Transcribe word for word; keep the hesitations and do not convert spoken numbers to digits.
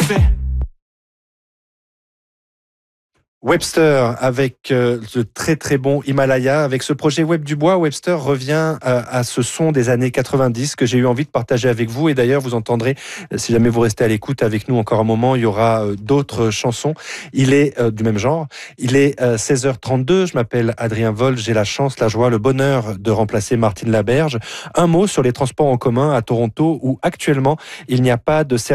fait. Webster avec euh, le très très bon Himalaya. Avec ce projet Web du Bois, Webster revient euh, à ce son des années quatre-vingt-dix que j'ai eu envie de partager avec vous. Et d'ailleurs, vous entendrez, euh, si jamais vous restez à l'écoute avec nous encore un moment, il y aura euh, d'autres chansons. Il est euh, du même genre. Il est euh, seize heures trente-deux. Je m'appelle Adrien Vol. J'ai la chance, la joie, le bonheur de remplacer Martine Laberge. Un mot sur les transports en commun à Toronto où actuellement il n'y a pas de service